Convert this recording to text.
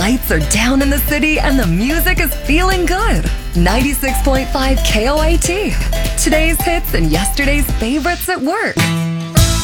lights are down in the city and the music is feeling good. 96.5 KOAT. Today's hits and yesterday's favorites at work.